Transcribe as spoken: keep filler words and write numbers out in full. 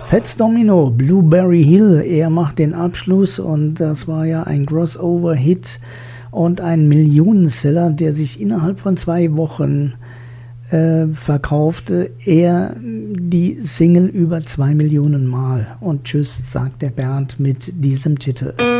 Fats Domino, Blueberry Hill, er macht den Abschluss und das war ja ein Crossover-Hit und ein Millionenseller, der sich innerhalb von zwei Wochen äh, verkaufte. Er die Single über zwei Millionen Mal. Und tschüss, sagt der Bernd mit diesem Titel.